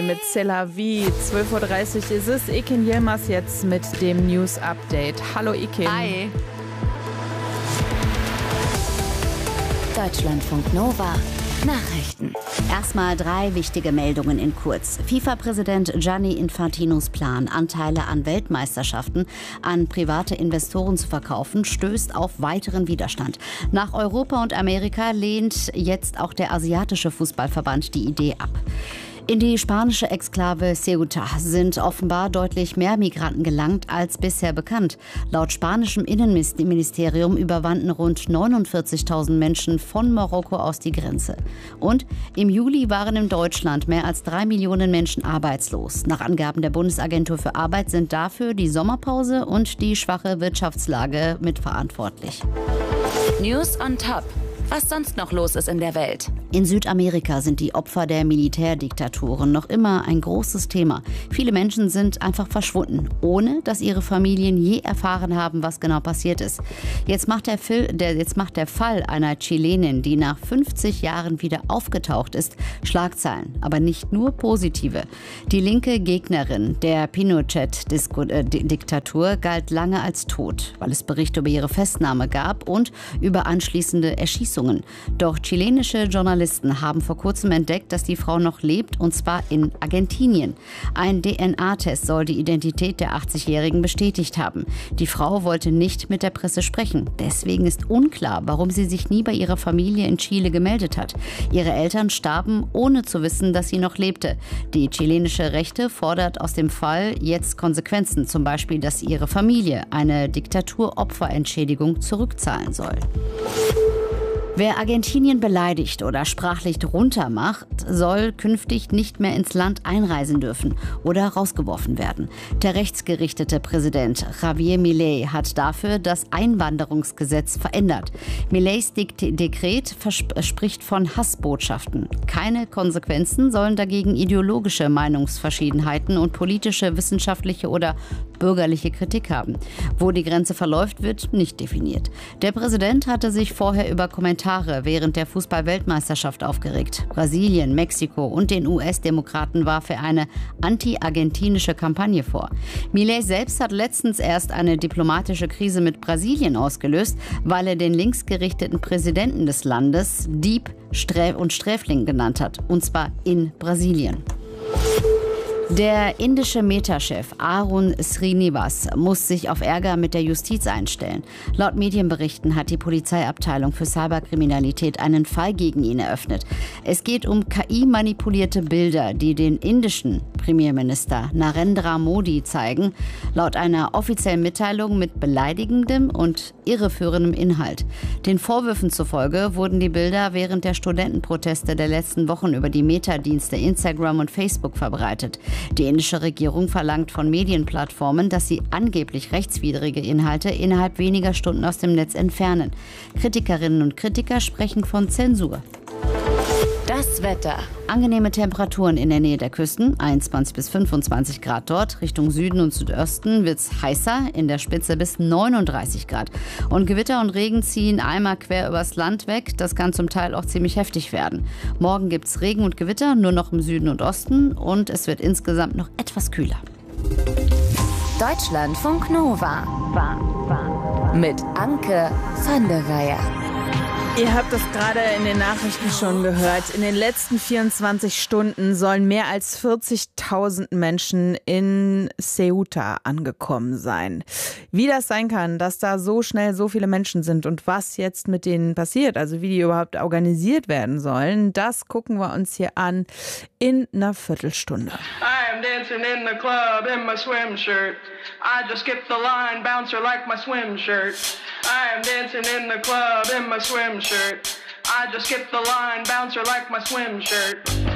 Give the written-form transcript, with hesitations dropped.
mit Celavi. 12:30 Uhr ist es. Ikin Yilmaz jetzt mit dem News Update. Hallo Ikin. Hi. Deutschlandfunk Nova. Nachrichten. Erstmal 3 wichtige Meldungen in kurz. FIFA-Präsident Gianni Infantinos Plan, Anteile an Weltmeisterschaften an private Investoren zu verkaufen, stößt auf weiteren Widerstand. Nach Europa und Amerika lehnt jetzt auch der asiatische Fußballverband die Idee ab. In die spanische Exklave Ceuta sind offenbar deutlich mehr Migranten gelangt als bisher bekannt. Laut spanischem Innenministerium überwanden rund 49.000 Menschen von Marokko aus die Grenze. Und im Juli waren in Deutschland mehr als 3 Millionen Menschen arbeitslos. Nach Angaben der Bundesagentur für Arbeit sind dafür die Sommerpause und die schwache Wirtschaftslage mitverantwortlich. News on top. Was sonst noch los ist in der Welt. In Südamerika sind die Opfer der Militärdiktaturen noch immer ein großes Thema. Viele Menschen sind einfach verschwunden, ohne dass ihre Familien je erfahren haben, was genau passiert ist. Jetzt macht der Fall einer Chilenin, die nach 50 Jahren wieder aufgetaucht ist, Schlagzeilen, aber nicht nur positive. Die linke Gegnerin der Pinochet-Diktatur galt lange als tot, weil es Berichte über ihre Festnahme gab und über anschließende Erschießungen. Doch chilenische Journalisten haben vor kurzem entdeckt, dass die Frau noch lebt, und zwar in Argentinien. Ein DNA-Test soll die Identität der 80-Jährigen bestätigt haben. Die Frau wollte nicht mit der Presse sprechen. Deswegen ist unklar, warum sie sich nie bei ihrer Familie in Chile gemeldet hat. Ihre Eltern starben, ohne zu wissen, dass sie noch lebte. Die chilenische Rechte fordert aus dem Fall jetzt Konsequenzen, zum Beispiel, dass ihre Familie eine Diktaturopferentschädigung zurückzahlen soll. Wer Argentinien beleidigt oder sprachlich runtermacht, soll künftig nicht mehr ins Land einreisen dürfen oder rausgeworfen werden. Der rechtsgerichtete Präsident Javier Milei hat dafür das Einwanderungsgesetz verändert. Mileis Dekret spricht von Hassbotschaften. Keine Konsequenzen sollen dagegen ideologische Meinungsverschiedenheiten und politische, wissenschaftliche oder bürgerliche Kritik haben. Wo die Grenze verläuft, wird nicht definiert. Der Präsident hatte sich vorher über Kommentare während der Fußball-Weltmeisterschaft aufgeregt. Brasilien, Mexiko und den US-Demokraten warf er eine anti-argentinische Kampagne vor. Milei selbst hat letztens erst eine diplomatische Krise mit Brasilien ausgelöst, weil er den linksgerichteten Präsidenten des Landes Dieb und Sträfling genannt hat, und zwar in Brasilien. Der indische Meta-Chef Arun Srinivas muss sich auf Ärger mit der Justiz einstellen. Laut Medienberichten hat die Polizeiabteilung für Cyberkriminalität einen Fall gegen ihn eröffnet. Es geht um KI-manipulierte Bilder, die den indischen Premierminister Narendra Modi zeigen, laut einer offiziellen Mitteilung mit beleidigendem und irreführendem Inhalt. Den Vorwürfen zufolge wurden die Bilder während der Studentenproteste der letzten Wochen über die Meta-Dienste Instagram und Facebook verbreitet. Die indische Regierung verlangt von Medienplattformen, dass sie angeblich rechtswidrige Inhalte innerhalb weniger Stunden aus dem Netz entfernen. Kritikerinnen und Kritiker sprechen von Zensur. Das Wetter. Angenehme Temperaturen in der Nähe der Küsten, 21 bis 25 Grad dort. Richtung Süden und Südosten wird es heißer, in der Spitze bis 39 Grad. Und Gewitter und Regen ziehen einmal quer übers Land weg. Das kann zum Teil auch ziemlich heftig werden. Morgen gibt es Regen und Gewitter, nur noch im Süden und Osten. Und es wird insgesamt noch etwas kühler. Deutschlandfunk Nova. Mit Anke van der Weyer. Ihr habt das gerade in den Nachrichten schon gehört. In den letzten 24 Stunden sollen mehr als 40.000 Menschen in Ceuta angekommen sein. Wie das sein kann, dass da so schnell so viele Menschen sind und was jetzt mit denen passiert, also wie die überhaupt organisiert werden sollen, das gucken wir uns hier an in einer Viertelstunde. I am dancing in the club in my swim shirt. I just skipped the line, bouncer like my swim shirt. I am dancing in the club in my swim shirt. I just skipped the line, bouncer like my swim shirt.